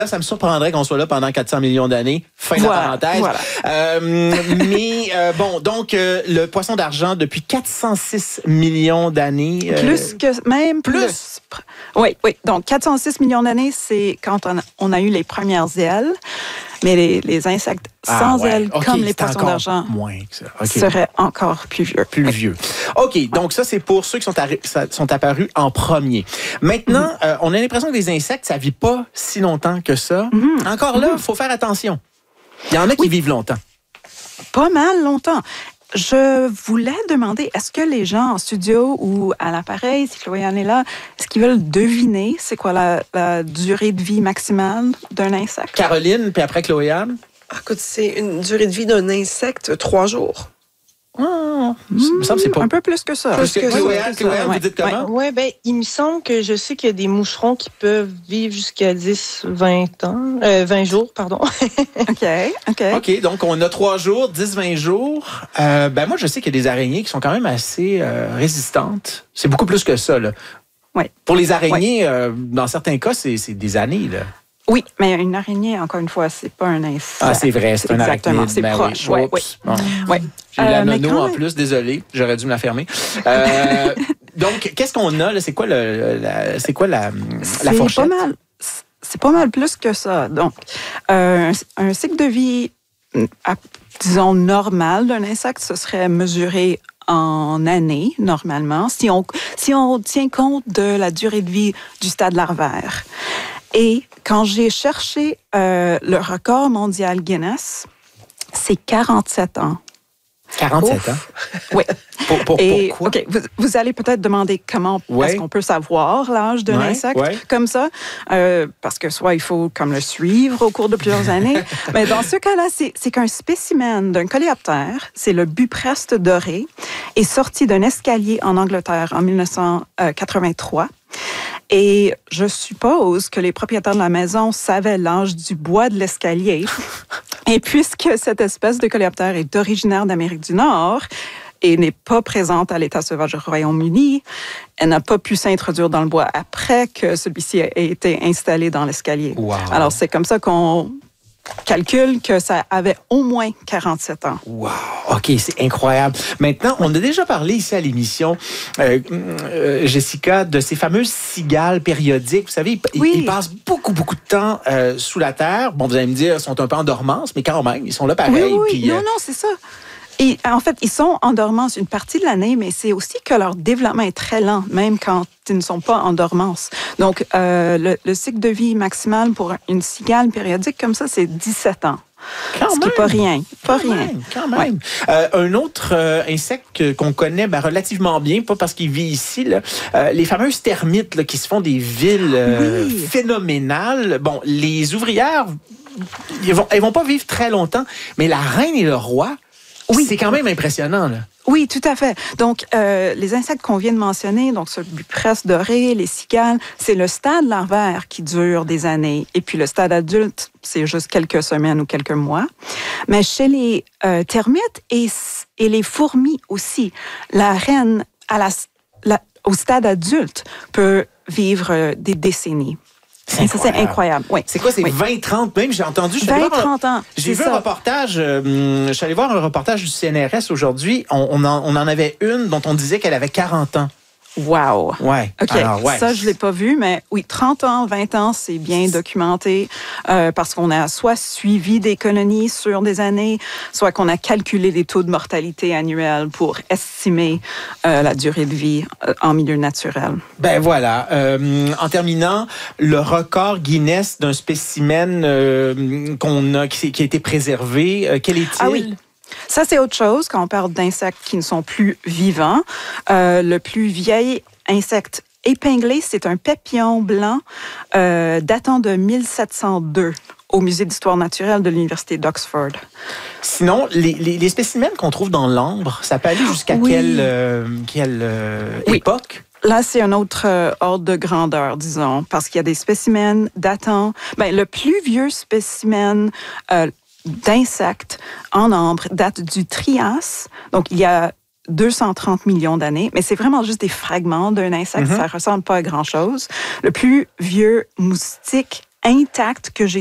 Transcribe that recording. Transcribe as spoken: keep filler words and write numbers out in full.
ça me surprendrait qu'on soit là pendant quatre cents millions d'années. Fin de voilà, la parenthèse. Voilà. Euh, mais euh, bon, donc euh, le poisson d'argent depuis quatre cent six millions d'années. Euh, plus que même plus. plus. Oui, oui. Donc quatre cent six millions d'années, c'est quand on a, on a eu les premières ailes. Mais les, les insectes sans ah, ouais. ailes, okay, comme les poissons d'argent, moins que ça. Okay. seraient encore plus vieux. Plus oui. vieux. OK, donc ça, c'est pour ceux qui sont, arri- sont apparus en premier. Maintenant, mm-hmm. euh, on a l'impression que les insectes, ça ne vit pas si longtemps que ça. Mm-hmm. Encore là, il mm-hmm. faut faire attention. Il y en a qui oui. vivent longtemps. Pas mal longtemps. Je voulais demander, est-ce que les gens en studio ou à l'appareil, si Chloé-Anne est là, est-ce qu'ils veulent deviner c'est quoi la, la durée de vie maximale d'un insecte? Caroline, puis après Chloé-Anne? Ah, écoute, c'est une durée de vie d'un insecte, trois jours. Ah, mmh, il me semble que c'est pas... Un peu plus que ça. Plus que, que Chloé-Anne, Chloé-Anne, vous ouais. dites comment? Oui, ouais, ben, il me semble que je sais qu'il y a des moucherons qui peuvent vivre jusqu'à dix, vingt ans, euh, vingt jours, pardon. OK, OK. OK, donc on a trois jours, dix, vingt jours. Euh, ben moi, je sais qu'il y a des araignées qui sont quand même assez euh, résistantes. C'est beaucoup plus que ça, là. Oui. Pour les araignées, ouais. euh, dans certains cas, c'est, c'est des années, là. Oui, mais une araignée, encore une fois, c'est pas un insecte. Ah, c'est vrai, c'est, c'est un exactement, arachnide. c'est ben proche. Oui, oui, oui. Bon. oui. J'ai eu la euh, nono en même... plus, désolé, j'aurais dû me la fermer. Euh, donc, qu'est-ce qu'on a là? C'est quoi le, la, c'est quoi la, c'est la fourchette? Pas mal, c'est pas mal plus que ça. Donc, euh, un, un cycle de vie, à, disons, normal d'un insecte, ce serait mesuré en années, normalement, si on, si on tient compte de la durée de vie du stade larvaire. Et quand j'ai cherché euh, le record mondial Guinness, c'est quarante-sept ans. quarante-sept Ouf. ans? Oui. Pour, pour, Et, pourquoi? OK, vous, vous allez peut-être demander comment ouais. est-ce qu'on peut savoir l'âge d'un ouais, insecte ouais. comme ça, euh, parce que soit il faut comme le suivre au cours de plusieurs années, mais dans ce cas-là, c'est, c'est qu'un spécimen d'un coléoptère, c'est le bupreste doré, est sorti d'un escalier en Angleterre en dix-neuf cent quatre-vingt-trois. Et je suppose que les propriétaires de la maison savaient l'âge du bois de l'escalier. Et puisque cette espèce de coléoptère est originaire d'Amérique du Nord et n'est pas présente à l'état sauvage du Royaume-Uni, elle n'a pas pu s'introduire dans le bois après que celui-ci a été installé dans l'escalier. Wow. Alors, c'est comme ça qu'on calcule que ça avait au moins quarante-sept ans. Wow! OK, c'est incroyable. Maintenant, on a déjà parlé ici à l'émission, euh, euh, Jessica, de ces fameuses cigales périodiques. Vous savez, ils, oui. ils passent beaucoup, beaucoup de temps euh, sous la terre. Bon, vous allez me dire, ils sont un peu en dormance, mais quand même, ils sont là pareil. Oui, oui, puis, non, euh... non, c'est ça. Et en fait, ils sont en dormance une partie de l'année, mais c'est aussi que leur développement est très lent, même quand ils ne sont pas en dormance. Donc, euh, le, le cycle de vie maximal pour une cigale périodique comme ça, c'est dix-sept ans. Quand Ce même. qui n'est pas rien. Pas quand rien. Même, quand même. Ouais. Euh, un autre euh, insecte que, qu'on connaît ben, relativement bien, pas parce qu'il vit ici, là, euh, les fameuses termites là, qui se font des villes euh, oui. phénoménales. Bon, les ouvrières, elles vont, elles vont pas vivre très longtemps, mais la reine et le roi, oui. c'est quand même impressionnant, là. Oui, tout à fait. Donc, euh, les insectes qu'on vient de mentionner, donc ce bupreste doré, les cigales, c'est le stade larvaire qui dure des années. Et puis, le stade adulte, c'est juste quelques semaines ou quelques mois. Mais chez les euh, termites et, et les fourmis aussi, la reine à la, la, au stade adulte peut vivre euh, des décennies. C'est, ça, c'est incroyable. Oui. C'est quoi, c'est oui. vingt trente même? J'ai entendu. vingt trente ans. J'ai vu ça. un reportage. Euh, je suis allé voir un reportage du C N R S aujourd'hui. On, on, en, on en avait une dont on disait qu'elle avait quarante ans. Wow! Ouais. OK. Alors, ouais. Ça, je ne l'ai pas vu, mais oui, trente ans, vingt ans, c'est bien documenté euh, parce qu'on a soit suivi des colonies sur des années, soit qu'on a calculé les taux de mortalité annuels pour estimer euh, la durée de vie euh, en milieu naturel. Ben voilà. Euh, en terminant, le record Guinness d'un spécimen euh, qu'on a, qui, qui a été préservé, euh, quel est-il? Ah oui. Ça, c'est autre chose quand on parle d'insectes qui ne sont plus vivants. Euh, le plus vieil insecte épinglé, c'est un papillon blanc euh, datant de mille sept cent deux au Musée d'histoire naturelle de l'Université d'Oxford. Sinon, les, les, les spécimens qu'on trouve dans l'ambre, ça peut aller jusqu'à oui. quelle, euh, quelle euh, oui. époque? Là, c'est un autre euh, ordre de grandeur, disons, parce qu'il y a des spécimens datant... Ben, le plus vieux spécimen... Euh, d'insectes en ambre date du Trias. Donc, il y a deux cent trente millions d'années, mais c'est vraiment juste des fragments d'un insecte. Mm-hmm. Ça ne ressemble pas à grand-chose. Le plus vieux moustique intacte que j'ai